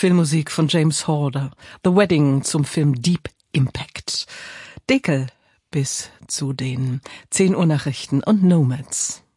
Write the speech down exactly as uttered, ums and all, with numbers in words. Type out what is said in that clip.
Filmmusik von James Horner. The Wedding zum Film Deep Impact. Deckel bis zu den zehn Uhr Nachrichten und Nomads.